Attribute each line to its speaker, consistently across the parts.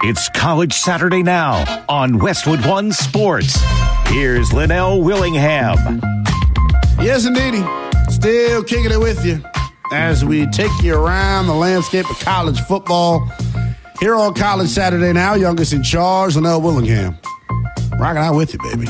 Speaker 1: It's College Saturday Now on Westwood One Sports. Here's Linnell Willingham.
Speaker 2: Yes, indeedy. Still kicking it with you as we take you around the landscape of college football. Here on College Saturday Now, youngest in charge, Linnell Willingham. Rocking out with you, baby.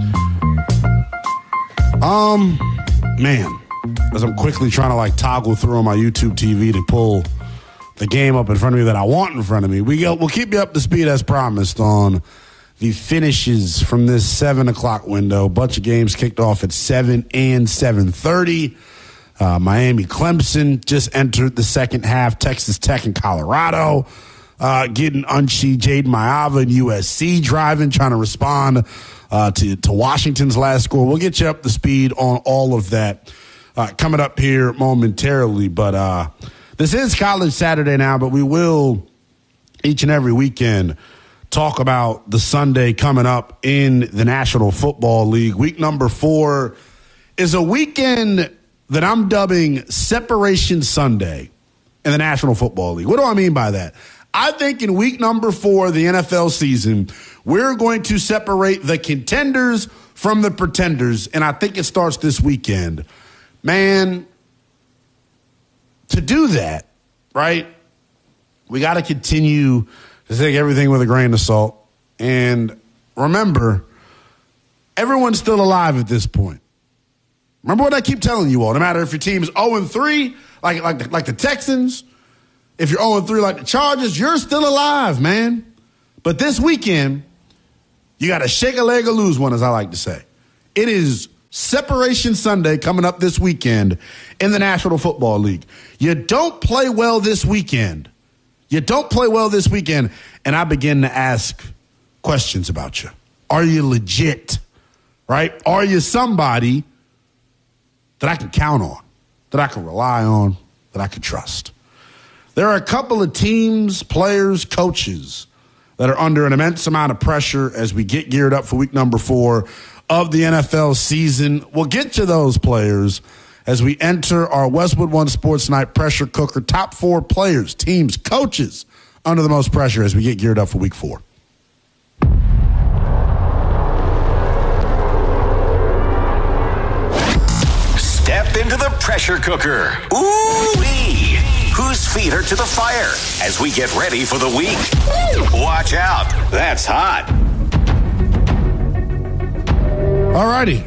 Speaker 2: Man, as I'm quickly trying to toggle through on my YouTube TV to pull the game up in front of me that I want in front of me, we'll keep you up to speed as promised on the finishes from this 7 o'clock window. Bunch of games kicked off at 7 and 7:30. Miami Clemson just entered the second half. Texas Tech and Colorado getting unsheathed. Jaden Maiava and USC driving, trying to respond to Washington's last score. We'll get you up to speed on all of that coming up here momentarily. But this is College Saturday Now, but we will each and every weekend talk about the Sunday coming up in the National Football League. Week number 4 is a weekend that I'm dubbing Separation Sunday in the National Football League. What do I mean by that? I think in week number 4 of the NFL season, we're going to separate the contenders from the pretenders, and I think it starts this weekend. Man, to do that, right, we got to continue to take everything with a grain of salt. And remember, everyone's still alive at this point. Remember what I keep telling you all. No matter if your team is 0-3, like the Texans, if you're 0-3 like the Chargers, you're still alive, man. But this weekend, you got to shake a leg or lose one, as I like to say. It is Separation Sunday coming up this weekend in the National Football League. You don't play well this weekend. And I begin to ask questions about you. Are you legit? Right? Are you somebody that I can count on, that I can rely on, that I can trust? There are a couple of teams, players, coaches that are under an immense amount of pressure as we get geared up for week number 4 of the NFL season. We'll get to those players as we enter our Westwood One Sports Night Pressure Cooker. Top 4 players, teams, coaches under the most pressure as we get geared up for week 4.
Speaker 1: Step into the pressure cooker. Ooh-wee! Whose feet are to the fire as we get ready for the week? Watch out. That's hot.
Speaker 2: All righty.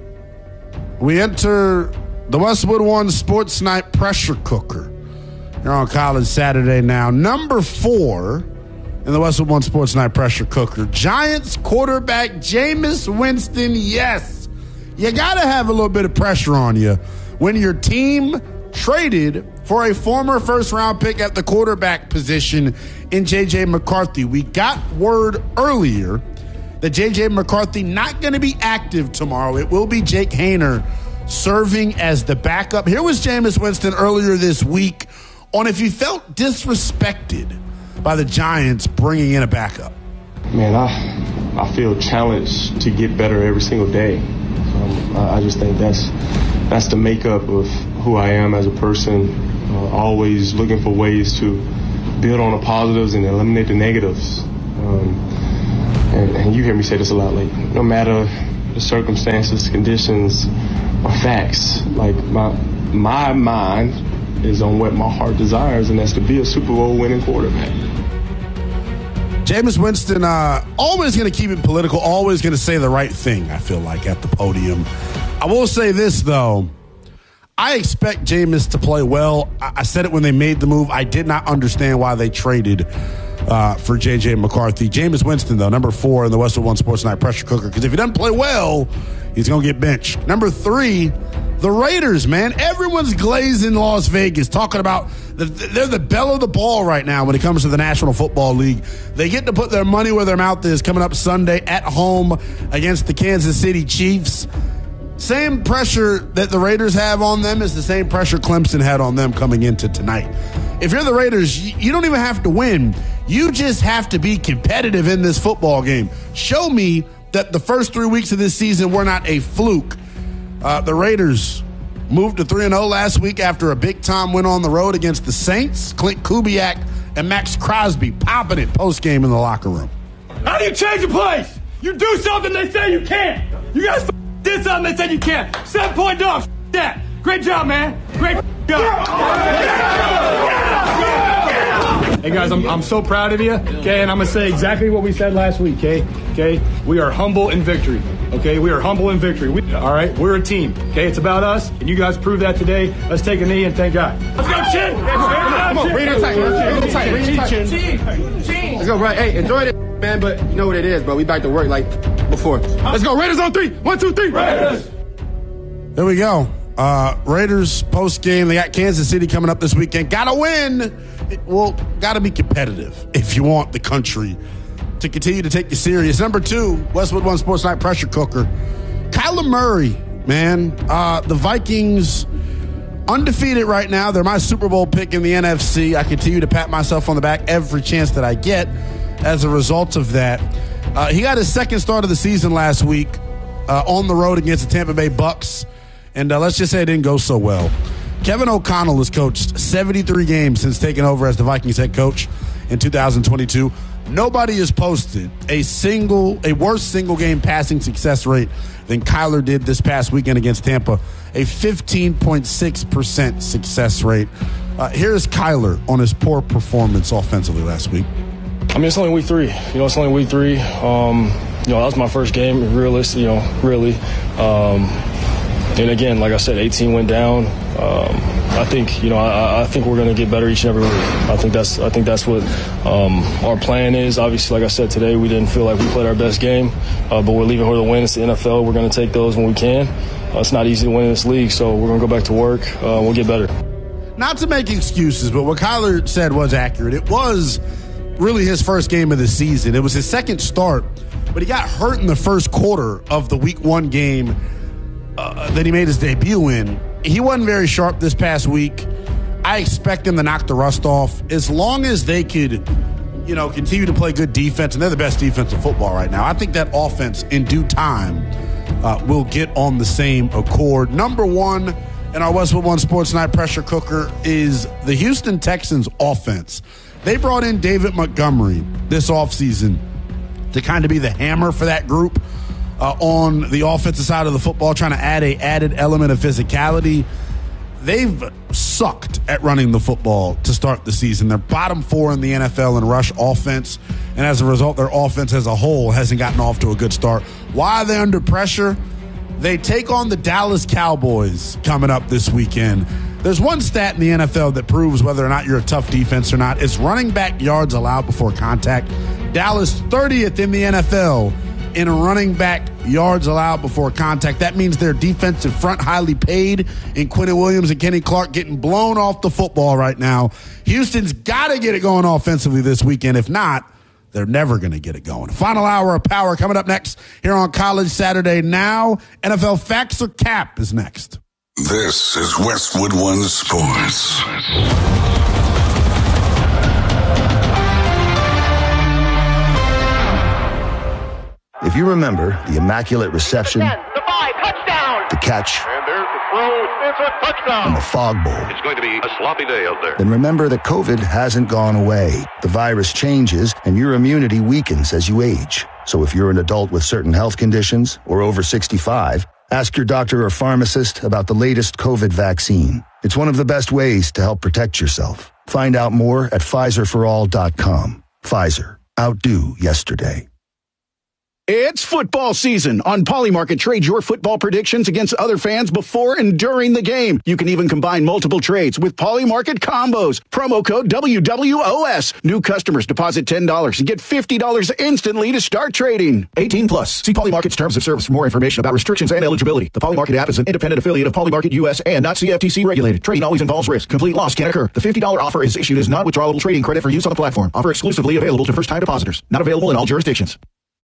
Speaker 2: We enter the Westwood One Sports Night Pressure Cooker here on College Saturday Now. Number 4 in the Westwood One Sports Night Pressure Cooker, Giants quarterback Jameis Winston. Yes, you got to have a little bit of pressure on you when your team traded for a former first-round pick at the quarterback position in J.J. McCarthy. We got word earlier that J.J. McCarthy not going to be active tomorrow. It will be Jake Haener serving as the backup. Here was Jameis Winston earlier this week on if he felt disrespected by the Giants bringing in a backup.
Speaker 3: Man, I feel challenged to get better every single day. I just think that's the makeup of who I am as a person. Always looking for ways to build on the positives and eliminate the negatives. And you hear me say this a lot, no matter the circumstances, conditions, or facts, my mind is on what my heart desires, and that's to be a Super Bowl winning quarterback.
Speaker 2: Jameis Winston, always going to keep it political, always going to say the right thing, I feel like, at the podium. I will say this, though. I expect Jameis to play well. I said it when they made the move. I did not understand why they traded for J.J. McCarthy. Jameis Winston, though, number 4 in the Westwood One Sports Night Pressure Cooker, because if he doesn't play well, he's going to get benched. Number 3, the Raiders, man. Everyone's glazing Las Vegas, talking about they're the belle of the ball right now when it comes to the National Football League. They get to put their money where their mouth is coming up Sunday at home against the Kansas City Chiefs. Same pressure that the Raiders have on them is the same pressure Clemson had on them coming into tonight. If you're the Raiders, you don't even have to win. You just have to be competitive in this football game. Show me that the first 3 weeks of this season were not a fluke. The Raiders moved to 3-0 last week after a big-time win on the road against the Saints. Clint Kubiak and Max Crosby popping it post-game in the locker room.
Speaker 4: How do you change a place? You do something they say you can't. You guys did something they said you can't. 7-point dogs. That. Great job, man. Great job. Hey, guys, I'm so proud of you, okay? And I'm going to say exactly what we said last week, okay? We are humble in victory, okay? We are humble in victory. All right? We're a team, okay? It's about us, and you guys proved that today. Let's take a knee and thank God. Let's go, Chin! Come on, bring it tight. Let's go, right. Hey, enjoy it, man, but you know what it is, bro. We back to work like before. Let's go, Raiders on 3. 1, 2, 3. Raiders!
Speaker 2: There we go. Raiders post-game. They got Kansas City coming up this weekend. Got to win. Got to be competitive if you want the country to continue to take you serious. Number 2, Westwood One Sports Night Pressure Cooker. Kyler Murray, man. The Vikings undefeated right now. They're my Super Bowl pick in the NFC. I continue to pat myself on the back every chance that I get as a result of that. He got his second start of the season last week on the road against the Tampa Bay Bucks. And let's just say it didn't go so well. Kevin O'Connell has coached 73 games since taking over as the Vikings head coach in 2022. Nobody has posted a worse single-game passing success rate than Kyler did this past weekend against Tampa, a 15.6% success rate. Here's Kyler on his poor performance offensively last week.
Speaker 3: I mean, it's only week 3. It's only week 3. That was my first game, really. And again, like I said, 18 went down. I think we're going to get better each and every week. I think that's what our plan is. Obviously, like I said today, we didn't feel like we played our best game, but we're leaving here to win. It's the NFL. We're going to take those when we can. It's not easy to win in this league, so we're going to go back to work. We'll get better.
Speaker 2: Not to make excuses, but what Kyler said was accurate. It was really his first game of the season. It was his second start, but he got hurt in the first quarter of the Week 1 game that he made his debut in. He wasn't very sharp this past week. I expect him to knock the rust off as long as they could, continue to play good defense, and they're the best defense in football right now. I think that offense, in due time, will get on the same accord. Number 1 in our Westwood One Sports Night Pressure Cooker is the Houston Texans offense. They brought in David Montgomery this offseason to kind of be the hammer for that group. On the offensive side of the football, trying to add an added element of physicality. They've sucked at running the football to start the season. They're bottom 4 in the NFL in rush offense, and as a result, their offense as a whole hasn't gotten off to a good start. Why are they under pressure? They take on the Dallas Cowboys coming up this weekend. There's one stat in the NFL that proves whether or not you're a tough defense or not. It's running back yards allowed before contact. Dallas 30th in the NFL in running back yards allowed before contact. That means their defensive front highly paid, and Quinnen Williams and Kenny Clark getting blown off the football right now. Houston's got to get it going offensively this weekend. If not, they're never going to get it going. Final hour of power coming up next here on College Saturday Now. NFL Facts or Cap is next.
Speaker 5: This is Westwood One Sports.
Speaker 6: If you remember the immaculate reception,
Speaker 7: the 5, touchdown,
Speaker 6: the catch,
Speaker 7: and there's the throw, it's a touchdown,
Speaker 6: and the fog bowl,
Speaker 7: it's going to be a sloppy day out there.
Speaker 6: then remember that COVID hasn't gone away. The virus changes, and your immunity weakens as you age. So if you're an adult with certain health conditions or over 65, ask your doctor or pharmacist about the latest COVID vaccine. It's one of the best ways to help protect yourself. Find out more at PfizerForAll.com. Pfizer. Outdo yesterday.
Speaker 8: It's football season. On Polymarket, trade your football predictions against other fans before and during the game. You can even combine multiple trades with Polymarket combos. Promo code WWOS. New customers deposit $10 and get $50 instantly to start trading. 18 plus. See Polymarket's terms of service for more information about restrictions and eligibility. The Polymarket app is an independent affiliate of Polymarket US and not CFTC regulated. Trading always involves risk. Complete loss can occur. The $50 offer is issued as non-withdrawable trading credit for use on the platform. Offer exclusively available to first-time depositors. Not available in all jurisdictions.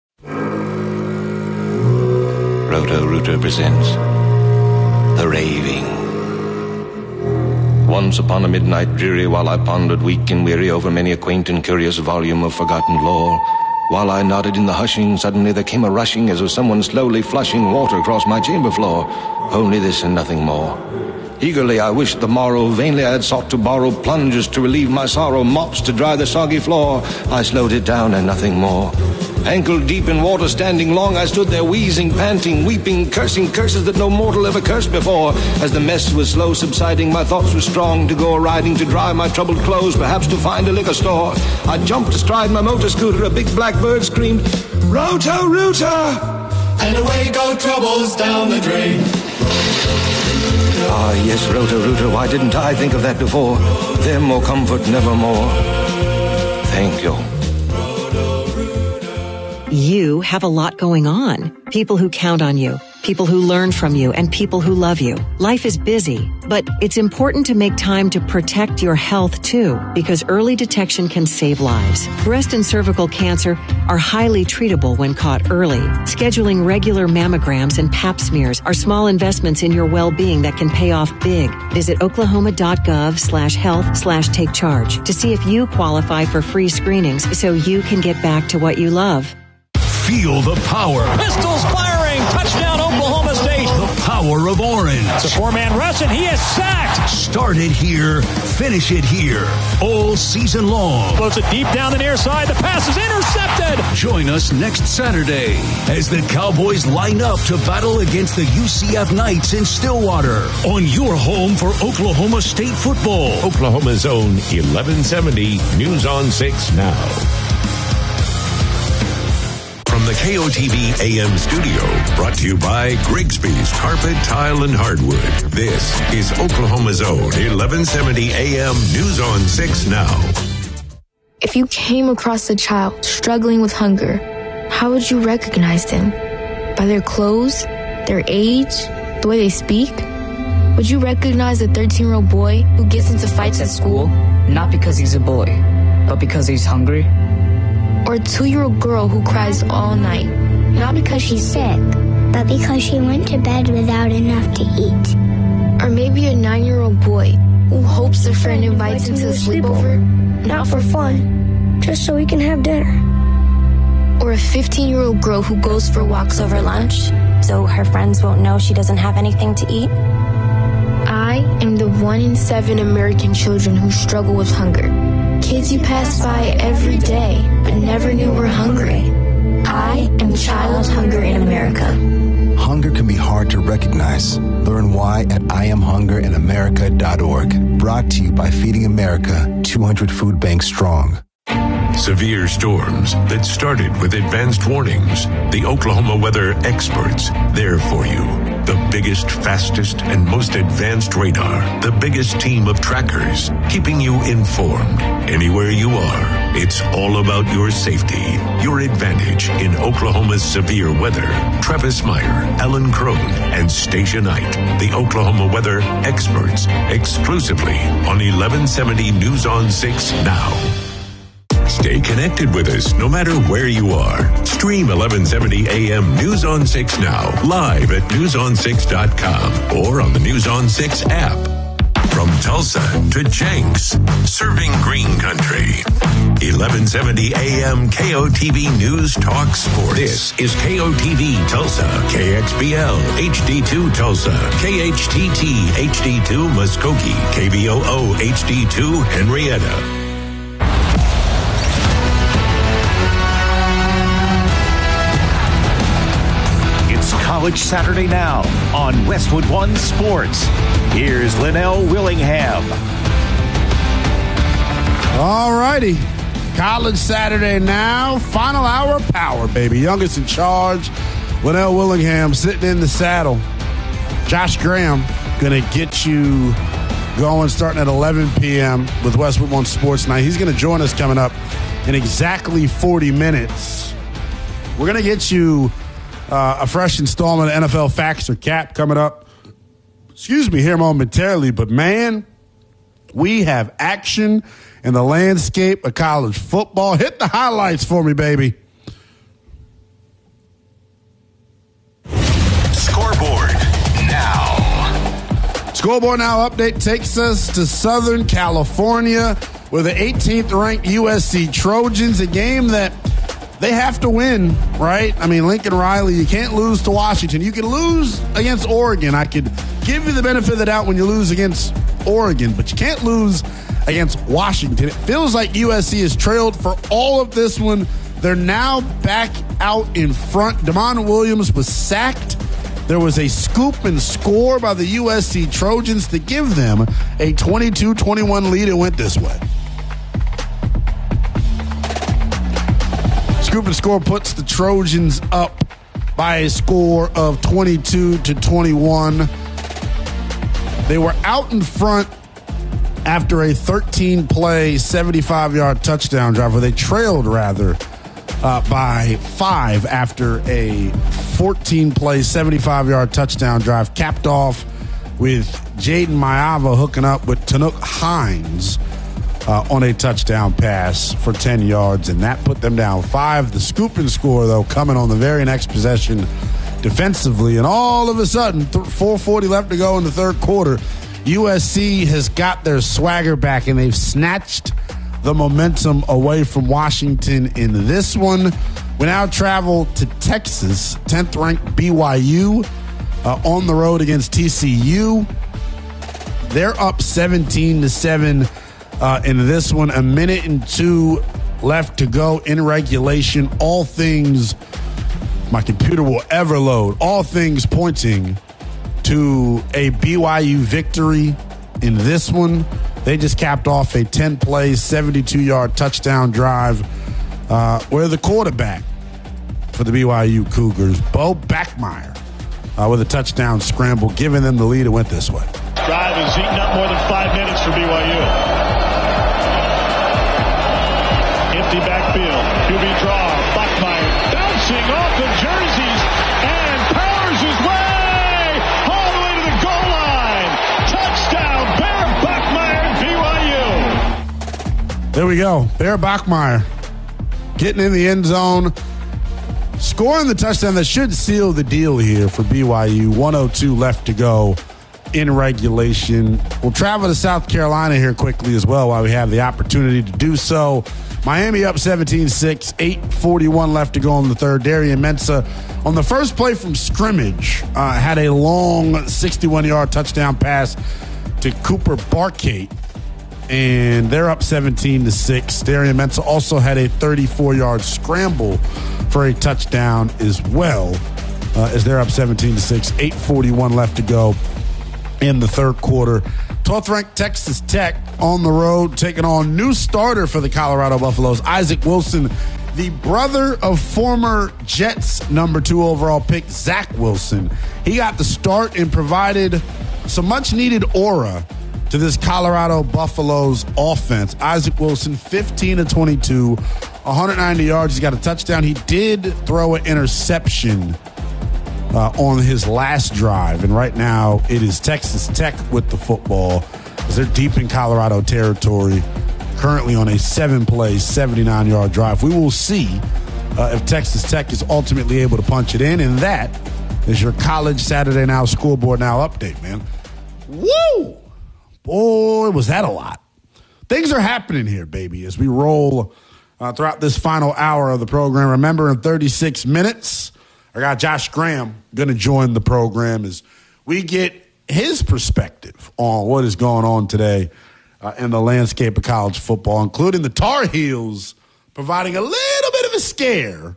Speaker 9: Roto-Rooter presents The Raving. Once upon a midnight dreary, while I pondered weak and weary over many a quaint and curious volume of forgotten lore, while I nodded in the hushing, suddenly there came a rushing as of someone slowly flushing water across my chamber floor. Only this and nothing more. Eagerly I wished the morrow, vainly I had sought to borrow plungers to relieve my sorrow, mops to dry the soggy floor. I slowed it down and nothing more. Ankle deep in water, standing long, I stood there wheezing, panting, weeping, cursing curses that no mortal ever cursed before. As the mess was slow subsiding, my thoughts were strong to go a-riding, to dry my troubled clothes, perhaps to find a liquor store. I jumped astride my motor scooter, a big black bird screamed, "Roto-Rooter!"
Speaker 10: And away go troubles down the drain.
Speaker 9: Ah, yes, Roto-Rooter, why didn't I think of that before? Them more comfort, nevermore. Thank you.
Speaker 11: You have a lot going on. People who count on you, people who learn from you, and people who love you. Life is busy, but it's important to make time to protect your health too, because early detection can save lives. Breast and cervical cancer are highly treatable when caught early. Scheduling regular mammograms and pap smears are small investments in your well-being that can pay off big. Visit oklahoma.gov/health/take charge to see if you qualify for free screenings so you can get back to what you love.
Speaker 12: Feel the power.
Speaker 13: Pistols firing. Touchdown, Oklahoma State.
Speaker 12: The power of orange.
Speaker 13: It's a four-man rush, and he is sacked.
Speaker 12: Start it here. Finish it here. All season long.
Speaker 13: Floats it deep down the near side. The pass is intercepted.
Speaker 12: Join us next Saturday as the Cowboys line up to battle against the UCF Knights in Stillwater on your home for Oklahoma State football.
Speaker 14: Oklahoma's own 1170 News on 6 now. From the KOTV AM studio, brought to you by Grigsby's Carpet, Tile, and Hardwood. This is Oklahoma's own 1170 AM News on 6 now.
Speaker 15: If you came across a child struggling with hunger, how would you recognize them? By their clothes, their age, the way they speak? Would you recognize a 13-year-old boy who gets into fights at school?
Speaker 16: Not because he's a boy, but because he's hungry?
Speaker 15: Or a 2-year-old girl who cries all night?
Speaker 17: Not because she's sick, but because she went to bed without enough to eat.
Speaker 15: Or maybe a 9-year-old boy who hopes a friend invites him to a sleepover,
Speaker 17: not for fun, just so we can have dinner.
Speaker 15: Or a 15-year-old girl who goes for walks over lunch,
Speaker 18: so her friends won't know she doesn't have anything to eat.
Speaker 15: I am the 1 in 7 American children who struggle with hunger. Kids you pass by every day, but never knew were hungry. I am Child Hunger in America.
Speaker 19: Hunger can be hard to recognize. Learn why at IamHungerInAmerica.org. Brought to you by Feeding America, 200 food banks strong.
Speaker 14: Severe storms that started with advanced warnings. The Oklahoma weather experts, there for you. The biggest, fastest, and most advanced radar. The biggest team of trackers, keeping you informed. Anywhere you are, it's all about your safety, your advantage in Oklahoma's severe weather. Travis Meyer, Alan Crone, and Stacia Knight, the Oklahoma weather experts, exclusively on 1170 News on 6 now. Stay connected with us no matter where you are. Stream 1170 AM News on 6 now, live at newson6.com or on the News on 6 app. From Tulsa to Jenks, serving Green Country. 1170 AM KOTV News Talk Sports. This is KOTV Tulsa, KXBL HD2 Tulsa, KHTT HD2 Muskogee, KBOO HD2 Henrietta.
Speaker 20: College Saturday now on Westwood One Sports. Here's Linnell Willingham.
Speaker 2: All righty. College Saturday now. Final hour power, baby. Youngest in charge. Linnell Willingham sitting in the saddle. Josh Graham going to get you going starting at 11 p.m. with Westwood One Sports Night. He's going to join us coming up in exactly 40 minutes. We're going to get you a fresh installment of NFL Facts or Cap coming up. Here momentarily, but man, we have action in the landscape of college football. Hit the highlights for me, baby.
Speaker 1: Scoreboard now.
Speaker 2: Scoreboard Now update takes us to Southern California with the 18th ranked USC Trojans, a game that they have to win, right? I mean, Lincoln Riley, you can't lose to Washington. You can lose against Oregon. I could give you the benefit of the doubt when you lose against Oregon, but you can't lose against Washington. It feels like USC has trailed for all of this one. They're now back out in front. Damon Williams was sacked. There was a scoop and score by the USC Trojans to give them a 22-21 lead. It went this way. Scoop and score puts the Trojans up by a score of 22-21. They were out in front after a 13-play, 75-yard touchdown drive, or they trailed, rather, by 5 after a 14-play, 75-yard touchdown drive, capped off with Jaden Maiava hooking up with Tanuk Hines on a touchdown pass for 10 yards, and that put them down 5. The scoop and score, though, coming on the very next possession defensively, and all of a sudden, 4:40 left to go in the third quarter, USC has got their swagger back, and they've snatched the momentum away from Washington in this one. We now travel to Texas, 10th-ranked BYU on the road against TCU. They're up 17-7 in this one. 1 minute and 2 left to go in regulation. All things, my computer will ever load, all things pointing to a BYU victory in this one. They just capped off a 10-play, 72-yard touchdown drive where the quarterback for the BYU Cougars, Bo Backmeyer, with a touchdown scramble, giving them the lead. It went this way.
Speaker 21: Drive has eaten up more than 5 minutes for BYU. Empty backfield. QB draw. Backmeyer bouncing off the jerseys and powers his way all the way to the goal line. Touchdown, Bear Backmeyer, BYU.
Speaker 2: There we go. Bear Backmeyer getting in the end zone, scoring the touchdown that should seal the deal here for BYU. 1:02 left to go in regulation. We'll travel to South Carolina here quickly as well while we have the opportunity to do so. Miami up 17-6, 8:41 left to go in the third. Darian Mensah on the first play from scrimmage had a long 61-yard touchdown pass to Cooper Barkate, and they're up 17-6. Darian Mensah also had a 34-yard scramble for a touchdown as well, as they're up 17-6, 8:41 left to go in the third quarter. 12th-ranked Texas Tech on the road, taking on new starter for the Colorado Buffaloes, Isaac Wilson, the brother of former Jets number 2 overall pick Zach Wilson. He got the start and provided some much-needed aura to this Colorado Buffaloes offense. Isaac Wilson, 15-22, 190 yards. He's got a touchdown. He did throw an interception on his last drive, and right now it is Texas Tech with the football as they're deep in Colorado territory, currently on a 7-play, 79-yard drive. We will see if Texas Tech is ultimately able to punch it in, and that is your College Saturday Now Scoreboard Now update, man. Woo! Boy, was that a lot. Things are happening here, baby, as we roll throughout this final hour of the program. Remember, in 36 minutes, I got Josh Graham going to join the program as we get his perspective on what is going on today in the landscape of college football, including the Tar Heels providing a little bit of a scare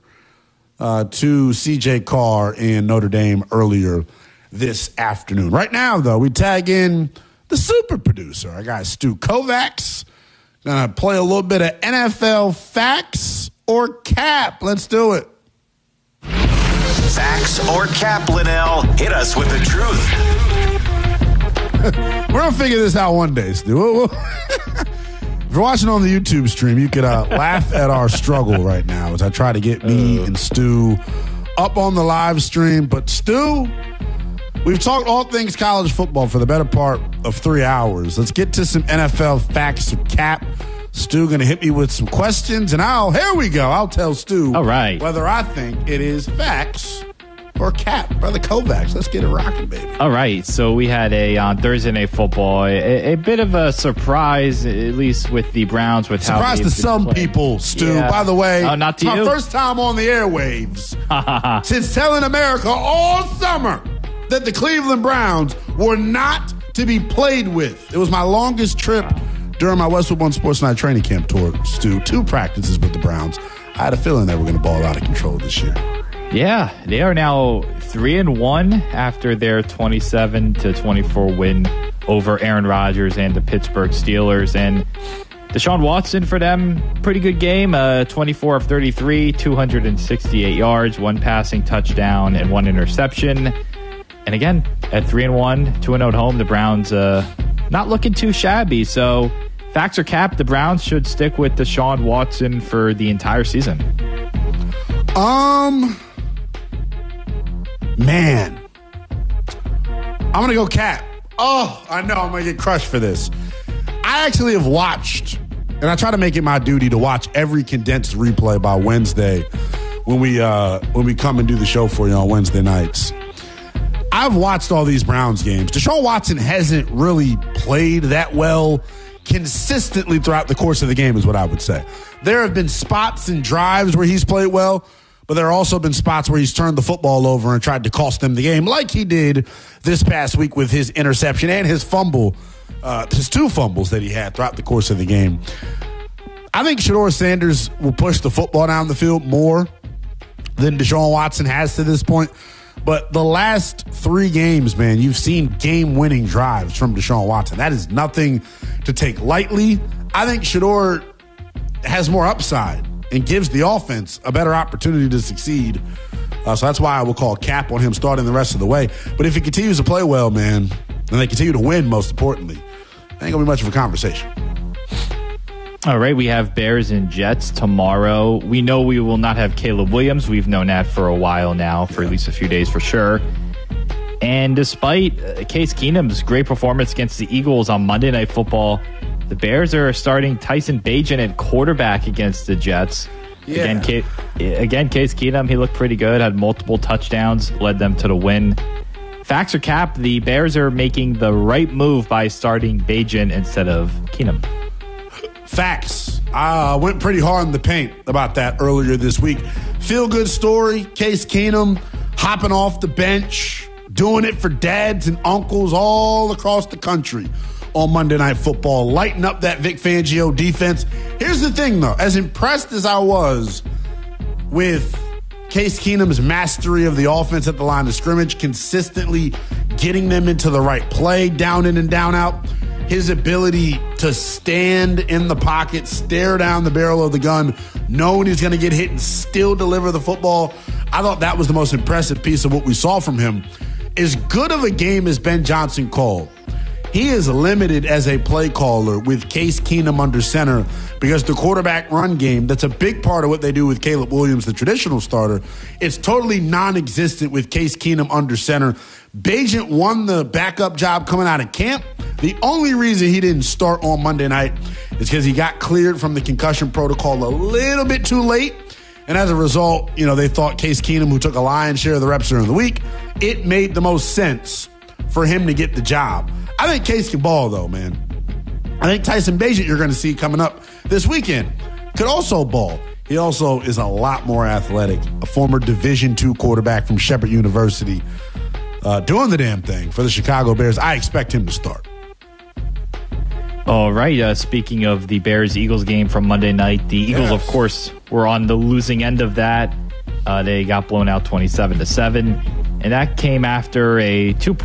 Speaker 2: to C.J. Carr and Notre Dame earlier this afternoon. Right now, though, we tag in the super producer. I got Stu Kovacs. Going to play a little bit of NFL facts or cap. Let's do it.
Speaker 1: Facts or cap, Linnell? Hit us with the truth.
Speaker 2: We're going to figure this out one day, Stu. If you're watching on the YouTube stream, you could laugh at our struggle right now as I try to get me and Stu up on the live stream. But Stu, we've talked all things college football for the better part of 3 hours. Let's get to some NFL facts or cap. Stu going to hit me with some questions, and here we go. I'll tell Stu whether I think it is facts or cap. Brother Kovacs, let's get it rocking, baby.
Speaker 22: All right, so we had on Thursday Night Football, a bit of a surprise, at least with the Browns. With
Speaker 2: surprise to some people, Stu. Yeah. By the way,
Speaker 22: not to
Speaker 2: it's
Speaker 22: you.
Speaker 2: My first time on the airwaves since telling America all summer that the Cleveland Browns were not to be played with. It was my longest trip during my Westwood One Sports Night training camp tour, Stu. 2 practices with the Browns. I had a feeling they were going to ball out of control this year.
Speaker 22: Yeah, they are now 3-1 after their 27-24 win over Aaron Rodgers and the Pittsburgh Steelers. And Deshaun Watson for them, pretty good game. 24 of 33, 268 yards, 1 passing touchdown, and 1 interception. And again, at 3-1, 2-0 at home, the Browns not looking too shabby. So, facts are capped. The Browns should stick with Deshaun Watson for the entire season.
Speaker 2: Man. I'm going to go cap. Oh, I know I'm going to get crushed for this. I actually have watched, and I try to make it my duty to watch every condensed replay by Wednesday when we come and do the show for you on Wednesday nights. I've watched all these Browns games. Deshaun Watson hasn't really played that well consistently throughout the course of the game is what I would say. There have been spots and drives where he's played well, but there have also been spots where he's turned the football over and tried to cost them the game, like he did this past week with his interception and his fumble, his 2 fumbles that he had throughout the course of the game. I think Shedeur Sanders will push the football down the field more than Deshaun Watson has to this point. But the last 3 games, man, you've seen game-winning drives from Deshaun Watson. That is nothing to take lightly. I think Shedeur has more upside and gives the offense a better opportunity to succeed. So that's why I will call cap on him starting the rest of the way. But if he continues to play well, man, and they continue to win, most importantly, ain't going to be much of a conversation.
Speaker 22: All right, we have Bears and Jets tomorrow. We know we will not have Caleb Williams. We've known that for a while now, for at least a few days for sure. And despite Case Keenum's great performance against the Eagles on Monday Night Football, the Bears are starting Tyson Bagent at quarterback against the Jets. Yeah. Again, Case Keenum, he looked pretty good, had multiple touchdowns, led them to the win. Facts are capped. The Bears are making the right move by starting Bagent instead of Keenum.
Speaker 2: Facts. I went pretty hard in the paint about that earlier this week. Feel-good story. Case Keenum hopping off the bench, doing it for dads and uncles all across the country on Monday Night Football, lighting up that Vic Fangio defense. Here's the thing, though. As impressed as I was with Case Keenum's mastery of the offense at the line of scrimmage, consistently getting them into the right play, down in and down out, his ability to stand in the pocket, stare down the barrel of the gun, knowing he's going to get hit and still deliver the football. I thought that was the most impressive piece of what we saw from him. As good of a game as Ben Johnson called, he is limited as a play caller with Case Keenum under center because the quarterback run game, that's a big part of what they do with Caleb Williams, the traditional starter, it's totally non-existent with Case Keenum under center. Bagent won the backup job coming out of camp. The only reason he didn't start on Monday night is because he got cleared from the concussion protocol a little bit too late. And as a result, they thought Case Keenum, who took a lion's share of the reps during the week, it made the most sense for him to get the job. I think Case can ball, though, man. I think Tyson Bagent, you're going to see coming up this weekend, could also ball. He also is a lot more athletic, a former Division II quarterback from Shepherd University, doing the damn thing for the Chicago Bears. I expect him to start.
Speaker 22: All right. Speaking of the Bears-Eagles game from Monday night, the Eagles, of course, were on the losing end of that. They got blown out 27-7, and that came after a 2-point